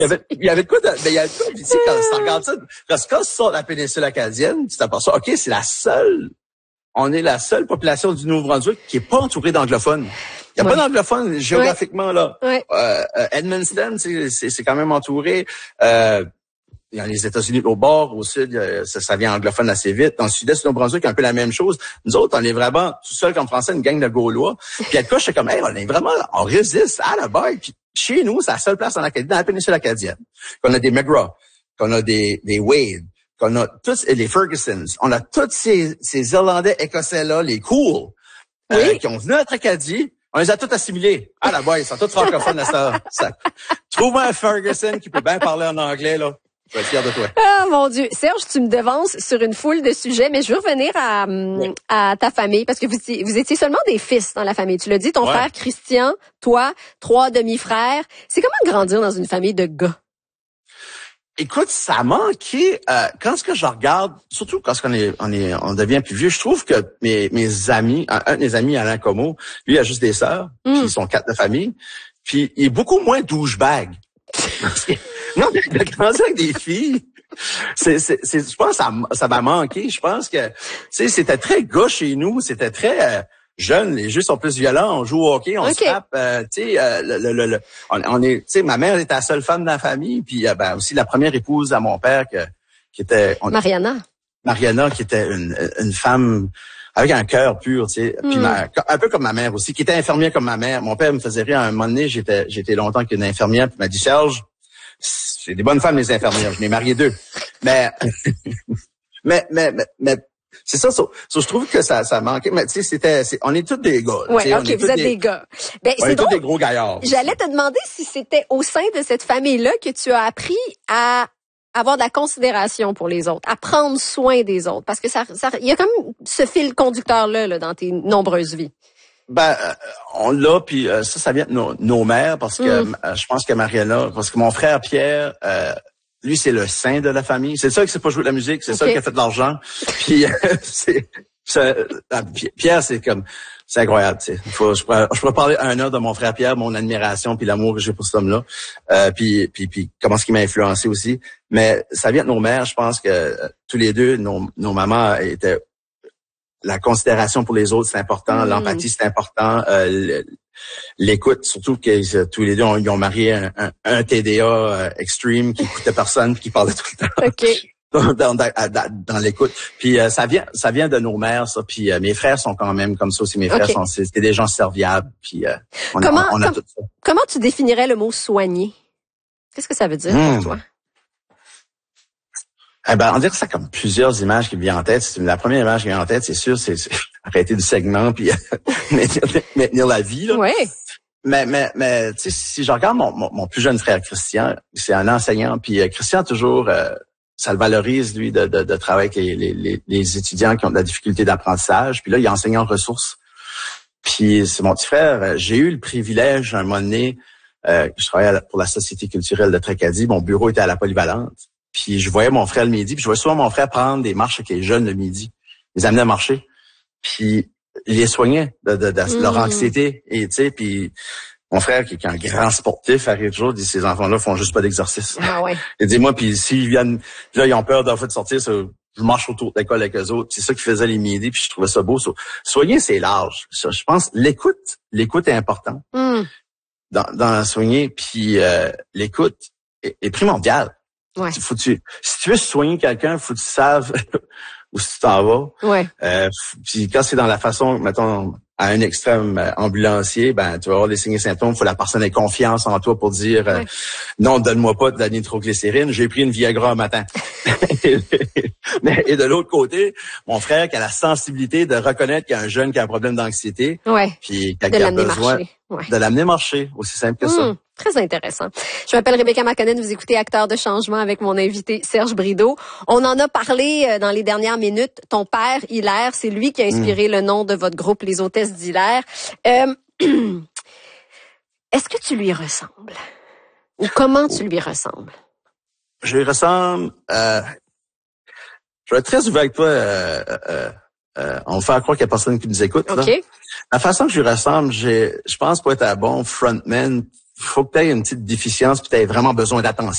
il y avait de quoi mais il y a de quoi, tu sais, quand tu regardes ça, parce que quand tu sors de la péninsule acadienne, tu t'aperçois, OK, on est la seule population du Nouveau-Brunswick qui est pas entourée d'anglophones. Il y a pas d'anglophones géographiquement, là. Ouais. Edmundston, c'est quand même entouré. Il y a les États-Unis au bord, au sud, ça vient anglophone assez vite. Dans le sud-est du Nouveau-Brunswick, un peu la même chose. Nous autres, on est vraiment tout seul comme Français, une gang de Gaulois. Puis à quoi, je suis comme, hey, on résiste à la base. Puis chez nous, c'est la seule place dans la péninsule acadienne. Qu'on a des McGraw, qu'on a des Wade, qu'on a tous les Fergusons. On a tous ces Irlandais écossais-là, les cool, qui ont venu à Tracadie. On les a tous assimilés. À la base, ils sont tous francophones à ça. Trouve-moi un Ferguson qui peut bien parler en anglais, là. Je vais être fier de toi. Ah, mon Dieu. Serge, tu me devances sur une foule de sujets, mais je veux revenir à ta famille, parce que vous étiez seulement des fils dans la famille. Tu l'as dit, ton frère Christian, toi, 3 demi-frères. C'est comment grandir dans une famille de gars? Écoute, ça a manqué, quand ce que je regarde, surtout quand on devient plus vieux, je trouve que mes amis, un de mes amis, Alain Como, lui, il a juste des sœurs, puis ils sont 4 de famille, puis il est beaucoup moins douchebag. Non, il a grandi avec des filles. Je pense que ça m'a manqué. Je pense que, tu sais, c'était très gars chez nous. C'était très jeune. Les jeux sont plus violents. On joue au hockey, on se frappe. Tu sais, on est, tu sais, ma mère était la seule femme de la famille. Puis, aussi la première épouse à mon père qui était Mariana, qui était une femme avec un cœur pur, tu sais. Puis un peu comme ma mère aussi, qui était infirmière comme ma mère. Mon père me faisait rire. À un moment donné, j'étais longtemps avec une infirmière, puis il m'a dit, Serge, c'est des bonnes femmes, les infirmières. Je n'ai marié 2. Mais c'est ça, je trouve que ça manquait. Mais tu sais, on est tous des gars. Ouais, OK, vous êtes des gars. Ben, on est tous des gros gaillards. J'allais te demander si c'était au sein de cette famille-là que tu as appris à avoir de la considération pour les autres, à prendre soin des autres. Parce que il y a comme ce fil conducteur-là, là, dans tes nombreuses vies. On l'a, puis ça vient de nos mères, parce que je pense que Mariana, parce que mon frère Pierre, lui, c'est le saint de la famille. C'est ça qui sait pas jouer de la musique, c'est ça qui a fait de l'argent. Puis Pierre, c'est incroyable. Tu sais. Je pourrais parler 1 heure de mon frère Pierre, mon admiration, puis l'amour que j'ai pour cet homme-là, puis comment ce qui m'a influencé aussi. Mais ça vient de nos mères. Je pense que tous les deux, nos mamans étaient. La considération pour les autres, c'est important. L'empathie, c'est important. L'écoute, surtout que tous les deux, ils ont marié un TDA extreme qui écoutait personne puis qui parlait tout le temps. OK. Dans l'écoute. Puis ça vient de nos mères, ça. Puis mes frères sont quand même comme ça aussi. Mes frères c'était des gens serviables. Puis on a tout ça. Comment tu définirais le mot soigner? Qu'est-ce que ça veut dire pour toi? On dirait ça comme plusieurs images qui me viennent en tête. La première image qui me vient en tête, c'est sûr, c'est arrêter du segment puis maintenir la vie, là. Ouais. Mais tu sais, si je regarde mon plus jeune frère Christian, c'est un enseignant, puis Christian toujours ça le valorise, lui, de travailler avec les étudiants qui ont de la difficulté d'apprentissage. Puis là, il est enseignant en ressources. Puis c'est mon petit frère. J'ai eu le privilège, un moment donné, je travaillais pour la Société culturelle de Tracadie. Mon bureau était à la Polyvalente. Puis je voyais mon frère le midi, puis je voyais souvent mon frère prendre des marches avec les jeunes le midi. Les amener à marcher. Puis il les soignait de leur anxiété. Et tu sais, puis mon frère, qui est un grand sportif, arrive toujours, dit ces enfants-là font juste pas d'exercice. Ah ouais. Il dit moi, puis s'ils viennent, là, ils ont peur de sortir, je marche autour de l'école avec eux autres. C'est ça qu'ils faisaient les midis, puis je trouvais ça beau. Soigner, c'est large. Ça, je pense, l'écoute est important. Dans soigner, puis l'écoute est primordiale. Ouais. Si tu veux soigner quelqu'un, faut que tu saves où tu t'en vas. Ouais. Puis quand c'est dans la façon, mettons, à un extrême ambulancier, tu vas avoir les signes et symptômes, faut que la personne ait confiance en toi pour dire non, donne-moi pas de la nitroglycérine, j'ai pris une Viagra un matin. Et de l'autre côté, mon frère qui a la sensibilité de reconnaître qu'il y a un jeune qui a un problème d'anxiété, puis qui a besoin de l'amener marcher, aussi simple que ça. Très intéressant. Je m'appelle Rebecca Marconen, vous écoutez Acteurs de changement avec mon invité Serge Brideau. On en a parlé dans les dernières minutes. Ton père, Hilaire, c'est lui qui a inspiré le nom de votre groupe, Les Hôtesses d'Hilaire. Est-ce que tu lui ressembles? Ou comment tu lui ressembles? Je lui ressemble... je vais être très ouvert avec toi. On va faire croire qu'il y a personne qui nous écoute. Là. La façon que je lui ressemble, je pense pour être un bon frontman, faut que tu aies une petite déficience puis tu aies vraiment besoin d'attention.